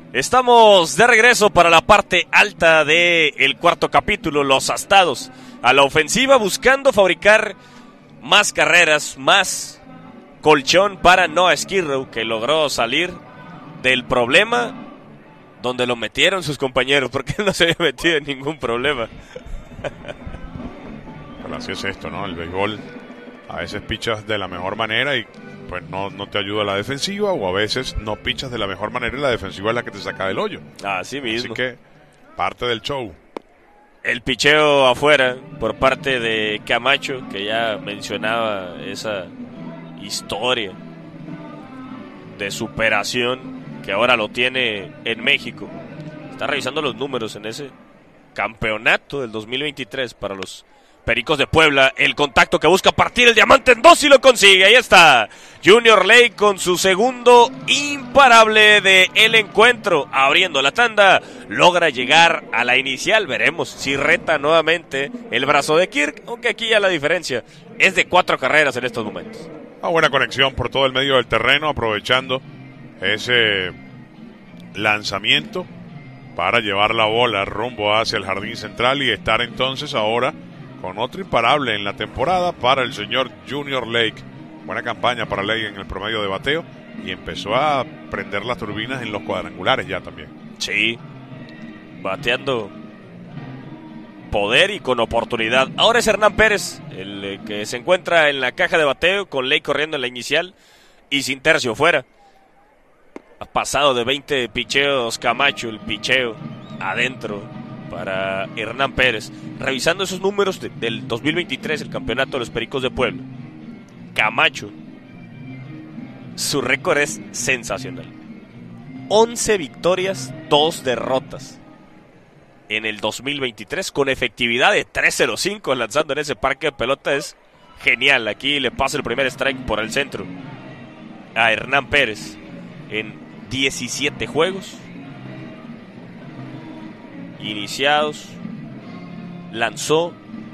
Estamos de regreso para la parte alta del cuarto capítulo, los astados a la ofensiva buscando fabricar más carreras, más colchón para Noah Skirrow, que logró salir del problema donde lo metieron sus compañeros, porque él no se había metido en ningún problema. Pero así es esto, ¿no? El béisbol a veces pichas de la mejor manera y pues no te ayuda la defensiva, o a veces no pichas de la mejor manera y la defensiva es la que te saca del hoyo. Así mismo. Así que parte del show. El picheo afuera por parte de Camacho, que ya mencionaba esa historia de superación que ahora lo tiene en México. Está revisando los números en ese campeonato del 2023 para los Pericos de Puebla. El contacto que busca partir el diamante en dos y lo consigue. Ahí está Junior Lake con su segundo imparable del encuentro. Abriendo la tanda, logra llegar a la inicial. Veremos si reta nuevamente el brazo de Kirk, aunque aquí ya la diferencia es de 4 carreras en estos momentos. Una buena conexión por todo el medio del terreno, aprovechando ese lanzamiento para llevar la bola rumbo hacia el jardín central y estar entonces ahora con otro imparable en la temporada para el señor Junior Lake. Buena campaña para Lake en el promedio de bateo y empezó a prender las turbinas en los cuadrangulares ya también. Sí, bateando poder y con oportunidad. Ahora es Hernán Pérez el que se encuentra en la caja de bateo con Lake corriendo en la inicial y sin tercio fuera. Ha pasado de 20 picheos Camacho, el picheo adentro para Hernán Pérez. Revisando esos números del 2023, el campeonato de los Pericos de Puebla, Camacho, su récord es sensacional. 11 victorias, 2 derrotas en el 2023, con efectividad de 3.05 lanzando en ese parque de pelota. Es genial. Aquí le pasa el primer strike por el centro a Hernán Pérez en 17 juegos iniciados. Lanzó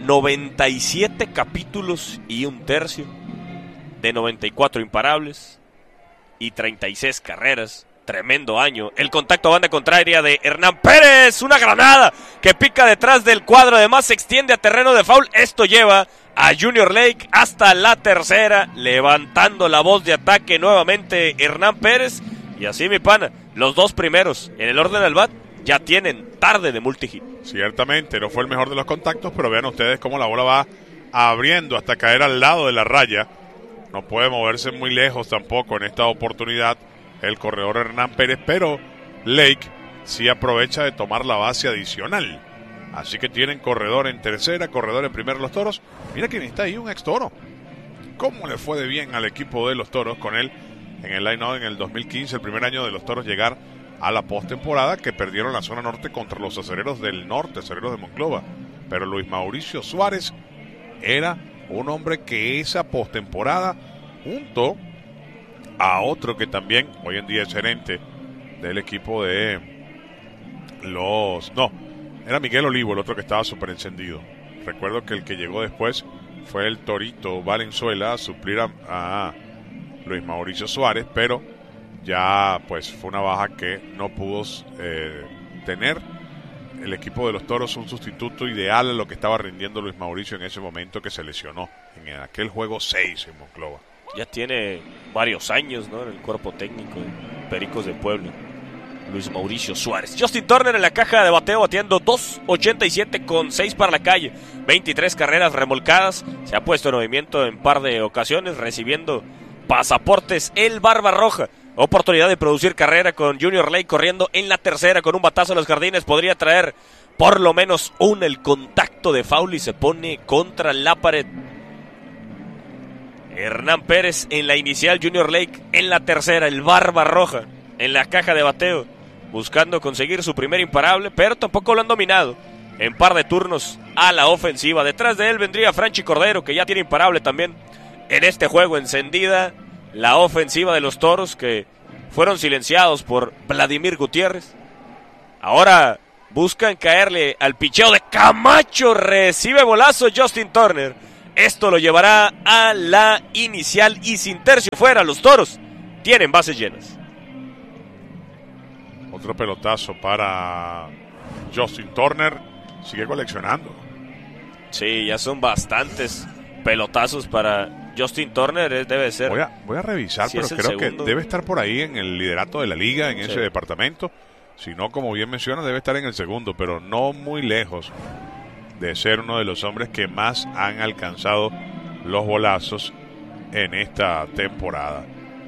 97 capítulos y un tercio de 94 imparables y 36 carreras. Tremendo año. El contacto a banda contraria de Hernán Pérez. Una granada que pica detrás del cuadro. Además se extiende a terreno de foul. Esto lleva a Junior Lake hasta la tercera. Levantando la voz de ataque nuevamente Hernán Pérez. Y así, mi pana, los dos primeros en el orden del bat ya tienen tarde de multi-hit. Ciertamente no fue el mejor de los contactos, pero vean ustedes cómo la bola va abriendo hasta caer al lado de la raya. No puede moverse muy lejos tampoco en esta oportunidad el corredor Hernán Pérez, pero Lake sí aprovecha de tomar la base adicional. Así que tienen corredor en tercera, corredor en primera los Toros. Mira quién está ahí, un ex Toro. ¿Cómo le fue de bien al equipo de los Toros con él en el line-out en el 2015, el primer año de los Toros llegar a la postemporada, que perdieron la zona norte contra los Acereros del Norte, Acereros de Monclova? Pero Luis Mauricio Suárez era un hombre que esa postemporada, junto a otro que también hoy en día es gerente del equipo de los... No, era Miguel Olivo, el otro que estaba súper encendido. Recuerdo que el que llegó después fue el Torito Valenzuela a suplir a Luis Mauricio Suárez, pero ya pues fue una baja que no pudo tener el equipo de los Toros, un sustituto ideal a lo que estaba rindiendo Luis Mauricio en ese momento que se lesionó en aquel juego 6 en Monclova. Ya tiene varios años, ¿no?, en el cuerpo técnico de Pericos de Puebla, Luis Mauricio Suárez. Justin Turner en la caja de bateo bateando 2.87 con 6 para la calle, 23 carreras remolcadas. Se ha puesto en movimiento en par de ocasiones, recibiendo pasaportes el Barba Roja. Oportunidad de producir carrera con Junior Lake corriendo en la tercera con un batazo a los jardines. Podría traer por lo menos el contacto de foul y se pone contra la pared. Hernán Pérez en la inicial, Junior Lake en la tercera, el Barba Roja en la caja de bateo, buscando conseguir su primer imparable, pero tampoco lo han dominado en par de turnos a la ofensiva. Detrás de él vendría Franchi Cordero, que ya tiene imparable también en este juego. Encendida la ofensiva de los Toros, que fueron silenciados por Vladimir Gutiérrez. Ahora buscan caerle al picheo de Camacho. Recibe bolazo Justin Turner. Esto lo llevará a la inicial y sin tercio fuera. Los Toros tienen bases llenas. Otro pelotazo para Justin Turner. Sigue coleccionando. Sí, ya son bastantes pelotazos para Justin Turner. Debe ser. Voy a revisar, Si pero es el creo segundo. que debe estar por ahí en el liderato de la liga, en Sí. ese departamento. Si no, como bien menciona, debe estar en el segundo, pero no muy lejos de ser uno de los hombres que más han alcanzado los bolazos en esta temporada.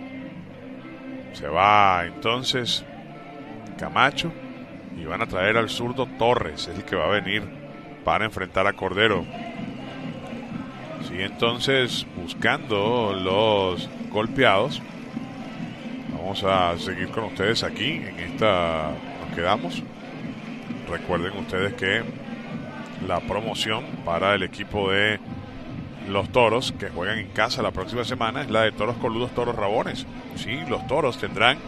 Se va entonces Camacho y van a traer al zurdo Torres, es el que va a venir para enfrentar a Cordero. Sigue entonces buscando los golpeados. Vamos a seguir con ustedes aquí en esta. Nos quedamos. Recuerden ustedes que la promoción para el equipo de los Toros que juegan en casa la próxima semana es la de Toros Coludos, Toros Rabones. Sí, los Toros tendrán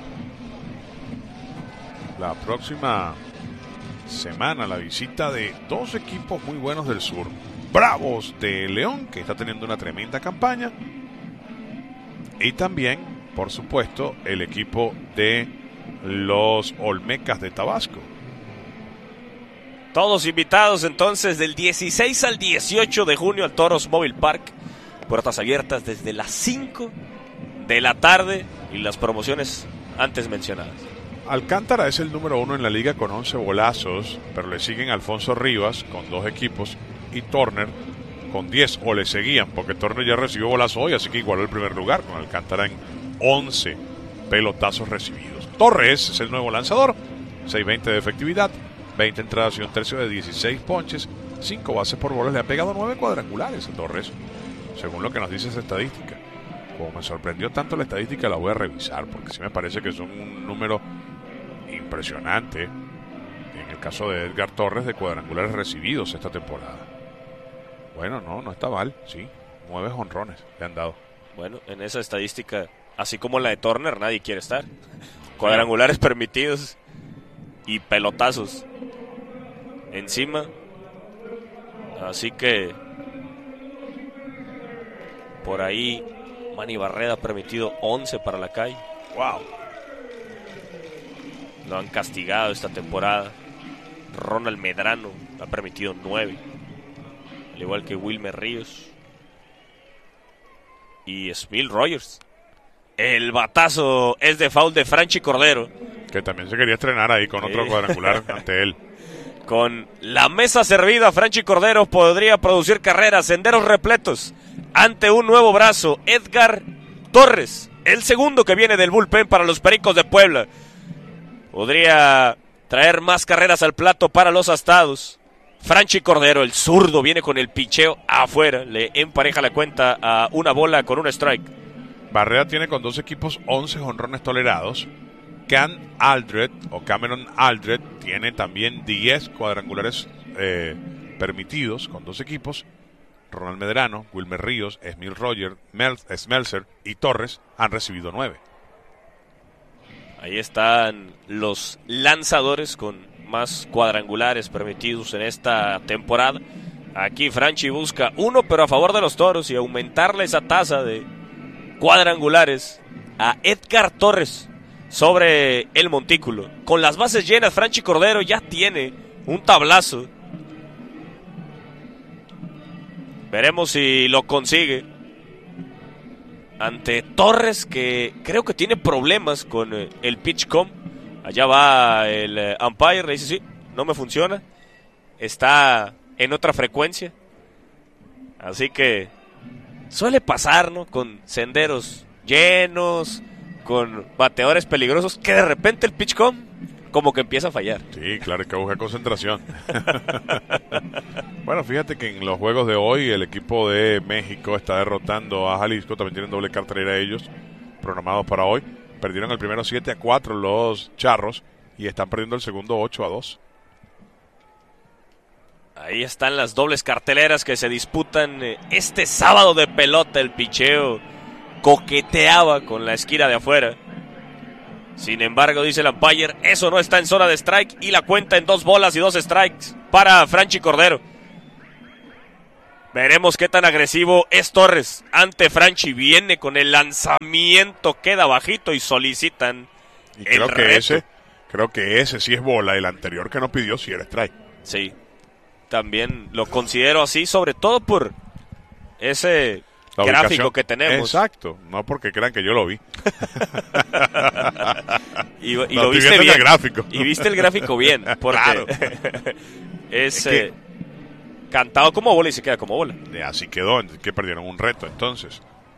la próxima semana la visita de dos equipos muy buenos del sur. Bravos de León, que está teniendo una tremenda campaña, y también, por supuesto, el equipo de los Olmecas de Tabasco. Todos invitados entonces del 16 al 18 de junio al Toros Mobile Park. Puertas abiertas desde las 5 de la tarde y las promociones antes mencionadas. Alcántara es el número 1 en la liga con 11 bolazos, pero le siguen Alfonso Rivas con 2 equipos y Turner con 10, o le seguían, porque Turner ya recibió bolazo hoy, así que igualó el primer lugar con Alcántara en 11 pelotazos recibidos. Torres es el nuevo lanzador, 6.20 de efectividad, 20 entradas y un tercio de 16 ponches, 5 bases por bolas, le ha pegado 9 cuadrangulares a Torres, según lo que nos dice esa estadística. Como me sorprendió tanto la estadística, la voy a revisar, porque sí me parece que es un número impresionante en el caso de Edgar Torres de cuadrangulares recibidos esta temporada. Bueno, no está mal, sí, 9 jonrones le han dado. Bueno, en esa estadística, así como la de Turner, nadie quiere estar. Cuadrangulares permitidos y pelotazos encima. Así que por ahí Manny Barreda ha permitido 11 para la calle. Wow. Lo han castigado esta temporada. Ronald Medrano ha permitido 9, al igual que Wilmer Ríos y Smil Rogers. El batazo es de foul de Franchi Cordero, Que también se quería estrenar ahí con otro cuadrangular ante él. con la mesa servida. Franchi Cordero podría producir carreras, senderos repletos ante un nuevo brazo, Edgar Torres, el segundo que viene del bullpen para los Pericos de Puebla. Podría traer más carreras al plato para los astados. Franchi Cordero, el zurdo, viene con el picheo afuera. Le empareja la cuenta a una bola con un strike. Barrera tiene con 2 equipos 11 jonrones tolerados. Cameron Aldred tiene también 10 cuadrangulares permitidos con 2 equipos. Ronald Medrano, Wilmer Ríos, Smil Rogers, Smeltzer y Torres han recibido 9. Ahí están los lanzadores con más cuadrangulares permitidos en esta temporada. Aquí Franchi busca 1, pero a favor de los Toros, y aumentarle esa tasa de cuadrangulares a Edgar Torres sobre el montículo. Con las bases llenas, Franchi Cordero ya tiene un tablazo. Veremos si lo consigue ante Torres, que creo que tiene problemas con el pitch-com. Allá va el umpire, le dice: sí, no me funciona, está en otra frecuencia. Así que suele pasar, ¿no? Con senderos llenos, con bateadores peligrosos, que de repente el pitch-com como que empieza a fallar. Sí, claro, que busca concentración. Bueno, fíjate que en los juegos de hoy el equipo de México está derrotando a Jalisco. También tienen doble cartelera ellos, programados para hoy. Perdieron el primero 7-4 los Charros y están perdiendo el segundo 8-2. Ahí están las dobles carteleras que se disputan este sábado de pelota. El picheo coqueteaba con la esquina de afuera. Sin embargo, dice el umpire, eso no está en zona de strike, y la cuenta en 2 bolas y 2 strikes para Franchi Cordero. Veremos qué tan agresivo es Torres ante Franchi. Viene con el lanzamiento, queda bajito y solicitan Y creo el que reto. Creo que ese sí es bola, el anterior que no pidió sí era strike. Sí, también lo considero así, sobre todo por ese gráfico que tenemos. Exacto, no porque crean que yo lo vi. y lo viste bien. El gráfico. Y viste el gráfico bien, porque claro. es cantado como bola y se queda como bola. Así quedó, que perdieron un reto entonces.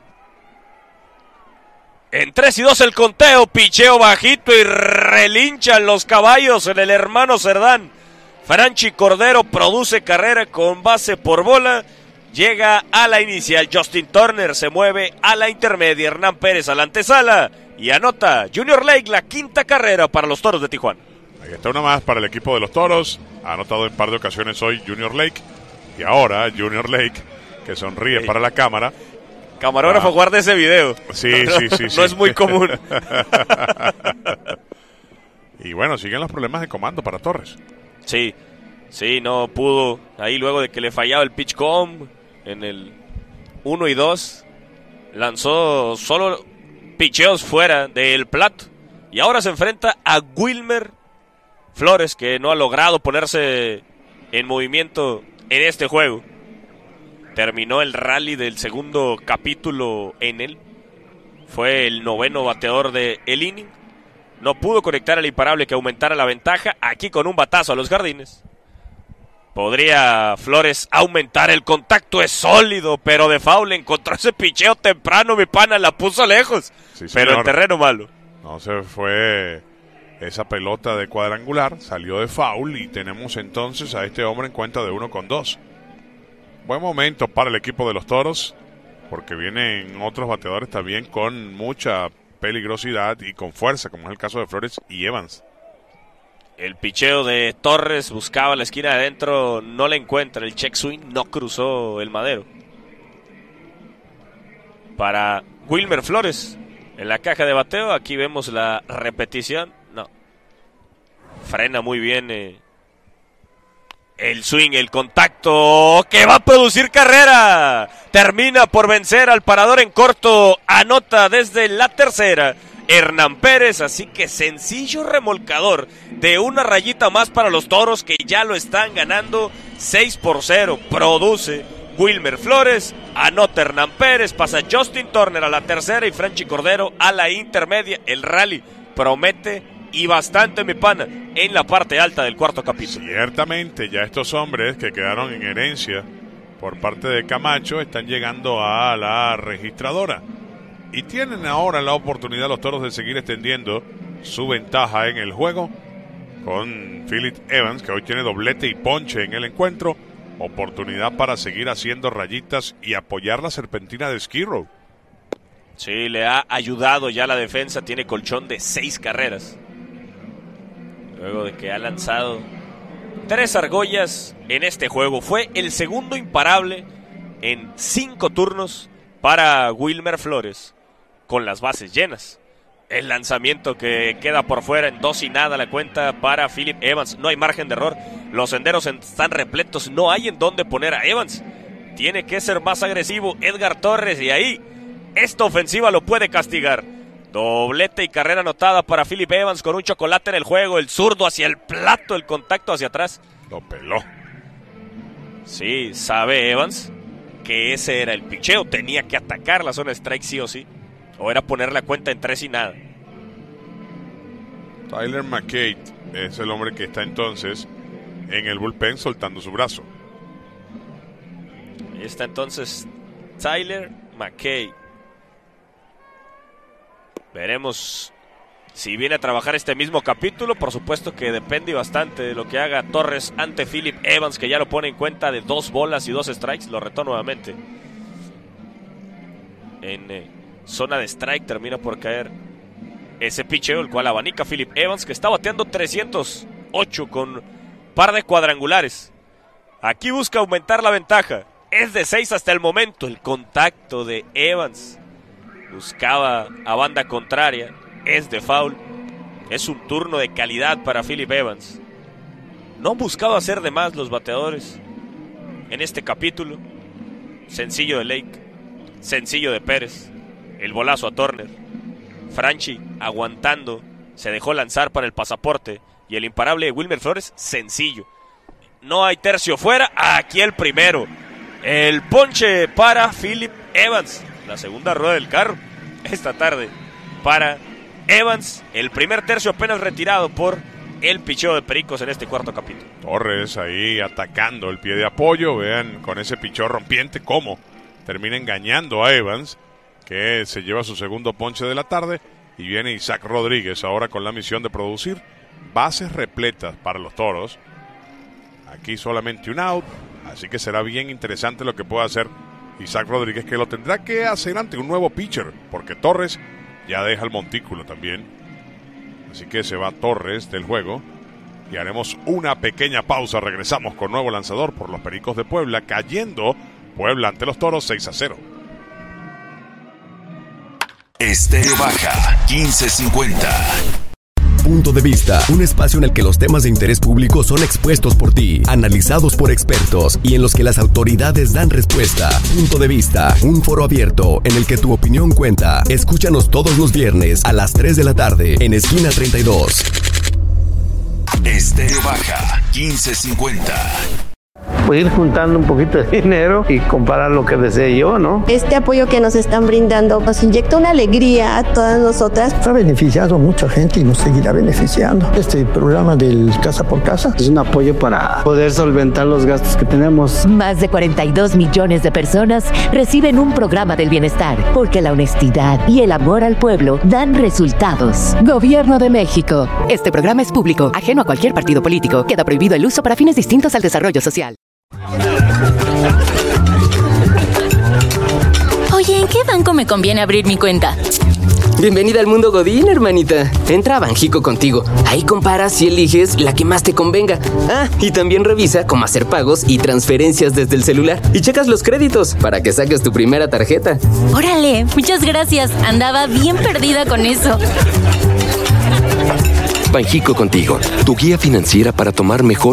En 3-2 el conteo, picheo bajito y relinchan los caballos en el hermano Cerdán. Franchi Cordero produce carrera con base por bola. Llega a la inicial, Justin Turner se mueve a la intermedia, Hernán Pérez a la antesala y anota Junior Lake la quinta carrera para los Toros de Tijuana. Ahí está una más para el equipo de los Toros. Ha anotado en par de ocasiones hoy Junior Lake. Y ahora Junior Lake, que sonríe para la cámara. Camarógrafo, guarda ese video. Sí. No es muy común. Y bueno, siguen los problemas de comando para Torres. Sí, no pudo. Ahí luego de que le fallaba el pitch com en el 1 y 2, lanzó solo picheos fuera del plato. Y ahora se enfrenta a Wilmer Flores, que no ha logrado ponerse en movimiento en este juego. Terminó el rally del segundo capítulo en él. Fue el noveno bateador del inning. No pudo conectar al imparable que aumentara la ventaja. Aquí con un batazo a los jardines. Podría Flores aumentar el contacto, es sólido, pero de foul encontró ese picheo temprano, mi pana, la puso lejos. Sí, pero en terreno malo. No se fue esa pelota de cuadrangular, salió de foul y tenemos entonces a este hombre en cuenta de 1-2. Buen momento para el equipo de los Toros, porque vienen otros bateadores también con mucha peligrosidad y con fuerza, como es el caso de Flores y Evans. El picheo de Torres buscaba la esquina de adentro, no la encuentra, el check swing no cruzó el madero. Para Wilmer Flores, en la caja de bateo, aquí vemos la repetición, no. Frena muy bien el swing, el contacto que va a producir carrera. Termina por vencer al parador en corto. Anota desde la tercera Hernán Pérez, así que sencillo remolcador de una rayita más para los Toros que ya lo están ganando 6-0. Produce Wilmer Flores, anota Hernán Pérez, pasa Justin Turner a la tercera y Franchi Cordero a la intermedia. El rally promete y bastante, mi pana, en la parte alta del cuarto capítulo. Ciertamente, ya estos hombres que quedaron en herencia por parte de Camacho están llegando a la registradora. Y tienen ahora la oportunidad los Toros de seguir extendiendo su ventaja en el juego con Philip Evans, que hoy tiene doblete y ponche en el encuentro. Oportunidad para seguir haciendo rayitas y apoyar la serpentina de Skid Row. Sí, le ha ayudado ya la defensa, tiene colchón de 6 carreras. Luego de que ha lanzado 3 argollas en este juego. Fue el segundo imparable en 5 turnos para Wilmer Flores, con las bases llenas. El lanzamiento que queda por fuera en 2-0 la cuenta para Philip Evans. No hay margen de error. Los senderos están repletos. No hay en dónde poner a Evans. Tiene que ser más agresivo Edgar Torres. Y ahí, esta ofensiva lo puede castigar. Doblete y carrera anotada para Philip Evans con un chocolate en el juego. El zurdo hacia el plato, el contacto hacia atrás. Lo peló. Sí, sabe Evans que ese era el picheo. Tenía que atacar la zona de strike sí o sí. O era poner la cuenta en 3-0. Tyler McKay es el hombre que está entonces en el bullpen soltando su brazo. Ahí está entonces Tyler McKay. Veremos si viene a trabajar este mismo capítulo. Por supuesto que depende bastante de lo que haga Torres ante Philip Evans, que ya lo pone en cuenta de 2 bolas y 2 strikes. Lo retó nuevamente. En zona de strike termina por caer ese picheo, el cual abanica Philip Evans, que está bateando 308 con par de cuadrangulares. Aquí busca aumentar la ventaja. Es de 6 hasta el momento. El contacto de Evans buscaba a banda contraria. Es de foul. Es un turno de calidad para Philip Evans. No han buscado hacer de más los bateadores en este capítulo. Sencillo de Lake, sencillo de Pérez. El bolazo a Turner. Franchi aguantando se dejó lanzar para el pasaporte. Y el imparable de Wilmer Flores, sencillo. No hay tercio fuera, aquí el primero. El ponche para Philip Evans, la segunda rueda del carro esta tarde para Evans. El primer tercio apenas retirado por el picheo de Pericos en este cuarto capítulo. Torres ahí atacando el pie de apoyo. Vean con ese picheo rompiente cómo termina engañando a Evans, que se lleva su segundo ponche de la tarde. Y viene Isaac Rodríguez ahora con la misión de producir bases repletas para los Toros. Aquí solamente un out, así que será bien interesante lo que pueda hacer Isaac Rodríguez, que lo tendrá que hacer ante un nuevo pitcher, porque Torres ya deja el montículo también. Así que se va Torres del juego y haremos una pequeña pausa. Regresamos con nuevo lanzador por los Pericos de Puebla, cayendo Puebla ante los Toros 6-0. Estéreo Baja 1550. Punto de Vista, un espacio en el que los temas de interés público son expuestos por ti, analizados por expertos y en los que las autoridades dan respuesta. Punto de Vista, un foro abierto en el que tu opinión cuenta. Escúchanos todos los viernes a las 3 de la tarde en Esquina 32. Estéreo Baja 1550. Pues ir juntando un poquito de dinero y comparar lo que desee yo, ¿no? Este apoyo que nos están brindando nos inyecta una alegría a todas nosotras. Ha beneficiado a mucha gente y nos seguirá beneficiando. Este programa del Casa por Casa es un apoyo para poder solventar los gastos que tenemos. Más de 42 millones de personas reciben un programa del bienestar, porque la honestidad y el amor al pueblo dan resultados. Gobierno de México. Este programa es público, ajeno a cualquier partido político. Queda prohibido el uso para fines distintos al desarrollo social. Oye, ¿en qué banco me conviene abrir mi cuenta? Bienvenida al mundo Godín, hermanita. Entra a Banjico Contigo. Ahí comparas y eliges la que más te convenga. Ah, y también revisa cómo hacer pagos y transferencias desde el celular. Y checas los créditos para que saques tu primera tarjeta. Órale, muchas gracias. Andaba bien perdida con eso. Banjico Contigo, tu guía financiera para tomar mejores